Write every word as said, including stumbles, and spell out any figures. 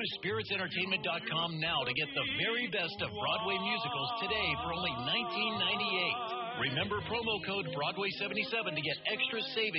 to spirits entertainment dot com now to get the very best of Broadway musicals today for only nineteen ninety-eight. Remember promo code Broadway seventy-seven to get extra savings.